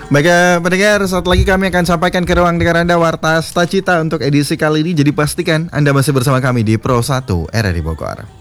Baik pendengar, saat lagi kami akan sampaikan ke ruang dengar Anda Warta Stacita untuk edisi kali ini. Jadi pastikan Anda masih bersama kami di Pro 1 RRI Bogor.